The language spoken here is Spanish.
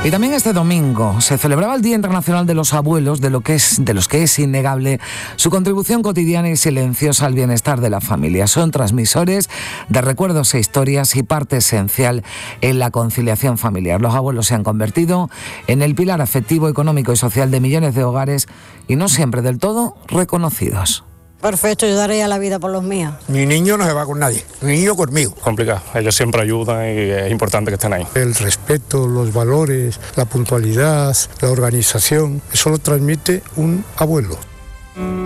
Y también este domingo se celebraba el Día Internacional de los Abuelos, de los que es innegable su contribución cotidiana y silenciosa al bienestar de la familia. Son transmisores de recuerdos e historias y parte esencial en la conciliación familiar. Los abuelos se han convertido en el pilar afectivo, económico y social de millones de hogares y no siempre del todo reconocidos. Perfecto, yo daría la vida por los míos. Mi niño no se va con nadie, mi niño conmigo. Complicado, ellos siempre ayudan y es importante que estén ahí. El respeto, los valores, la puntualidad, la organización, eso lo transmite un abuelo.